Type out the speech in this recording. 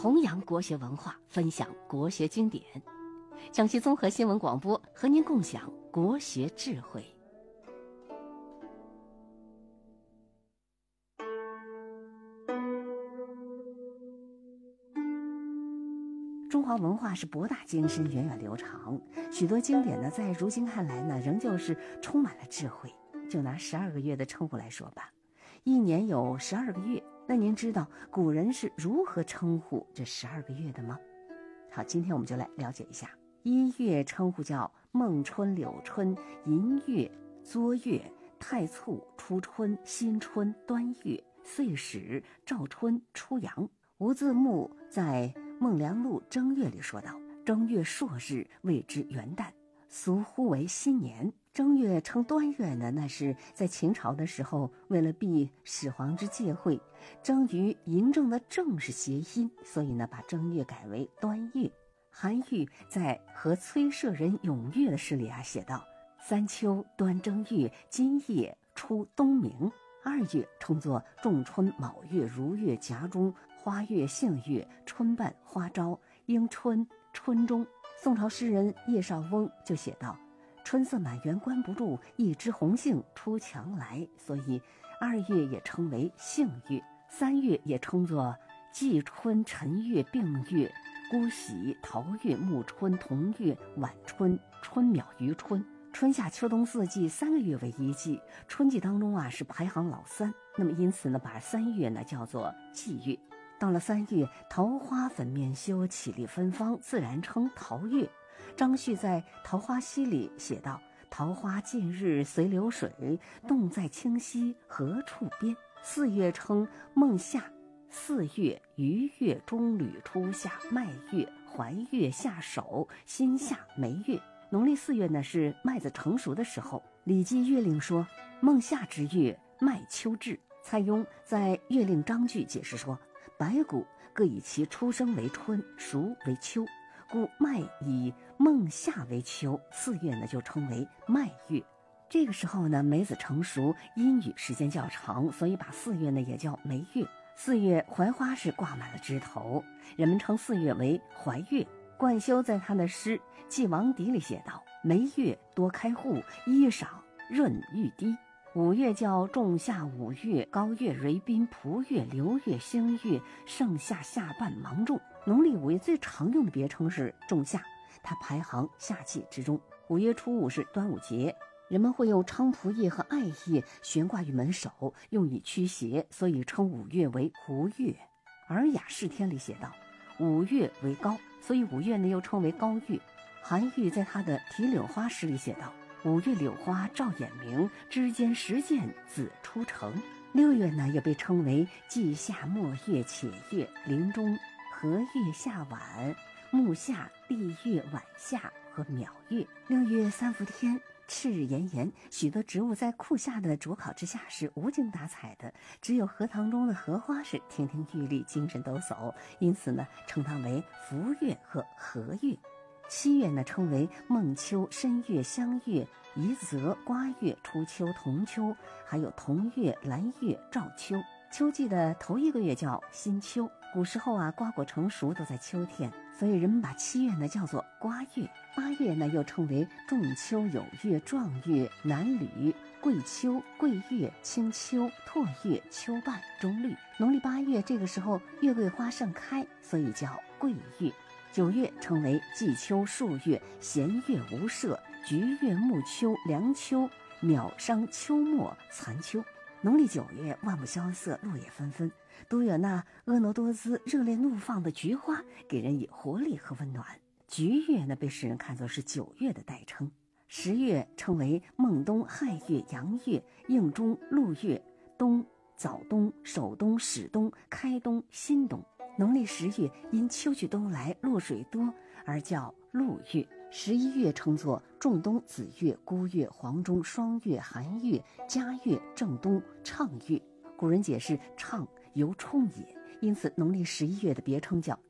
弘扬国学文化，分享国学经典。江西综合新闻广播和您共享国学智慧。中华文化是博大精深、源远流长，许多经典呢，在如今看来呢，仍旧是充满了智慧。就拿12个月的称呼来说吧，一年有12个月，那您知道古人是如何称呼这12个月的吗？好，今天我们就来了解一下。1月称呼叫孟春、柳春、寅月、作月、太簇、初春、新春、端月、岁始、兆春、初阳。吴自牧在《孟良录·正月》里说道：正月朔日谓之元旦，俗呼为新年。正月称端月呢，那是在秦朝的时候，为了避始皇之戒讳，正与嬴政的正是谐音，所以呢，把正月改为端月。韩愈在和崔舍人咏月的诗里写道：三秋端正月，今夜出东明。2月称作仲春、卯月、如月、夹中、花月、杏月、春半、花朝、迎春、春中。宋朝诗人叶绍翁就写道：春色满园关不住，一枝红杏出墙来。所以2月也称为杏月。3月也称作季春、辰月、并月、姑喜、桃月、暮春、同月、晚春、春杳、余春。春夏秋冬4季3个月为一季，春季当中是排行老3，那么因此呢，把3月呢叫做季月。到了3月，桃花粉面羞，绮丽芬芳，自然称桃月。张旭在《桃花溪》里写道：桃花近日随流水，动在清溪何处边。4月称孟夏，4月、余月、中履、初夏、麦月、怀月、夏首、新夏、梅月。农历4月呢是麦子成熟的时候。《礼记月令》说：孟夏之月，麦秋至。蔡邕在《月令章句》解释说：百谷各以其出生为春，熟为秋，故麦以孟夏为秋，4月呢就称为麦月。这个时候呢，梅子成熟，阴雨时间较长，所以把4月呢也叫梅月。4月槐花是挂满了枝头，人们称4月为槐月。冠休在他的诗《寄王邸》里写道：梅月多开户，衣裳润欲滴。5月叫仲夏、五月、高月、蕤宾、蒲月、流月、星月、盛夏、夏半、芒种。农历5月最常用的别称是仲夏，它排行夏季之中。5月初5是端午节，人们会用菖蒲叶和艾叶悬挂于门首，用以驱邪，所以称5月为胡月。《尔雅释天》里写道：5月为高，所以5月呢又称为高月。韩愈在他的《题柳花》诗里写道：5月柳花照眼明，枝间时见子出城。6月呢又被称为季夏、末月、且月、林中、和月、夏晚、暮夏、立月、晚夏和杳月。6月3伏天，赤日炎炎，许多植物在酷夏的灼烤之下是无精打采的，只有荷塘中的荷花是亭亭玉立，精神抖擞，因此呢称它为伏月和荷月。7月呢称为孟秋、申月、香月、夷则、瓜月、初秋、同秋，还有同月、兰月、兆秋。秋季的头1个月叫新秋。古时候瓜果成熟都在秋天，所以人们把7月呢叫做瓜月。8月呢又称为仲秋、有月、壮月、南吕、桂秋、桂月、清秋、拓月、秋半、中绿。农历8月这个时候月桂花盛开，所以叫桂月。9月称为季秋、数月、弦月、无赦、橘月、暮秋、凉秋、杳商、秋末、残秋。农历9月万物萧瑟，落叶纷纷，都有那婀娜多姿、热烈怒放的菊花给人以活力和温暖。橘月呢被世人看作是9月的代称。10月称为孟冬、亥月、阳月、应中、陆月、冬、早冬、首冬、始冬、开冬、新冬。农历10月因秋去冬来，落水多而叫陆月。11月称作仲冬、子月、孤月、黄中、双月、寒月、嘉月、正冬、畅月。古人解释畅由冲也，因此农历11月的别称叫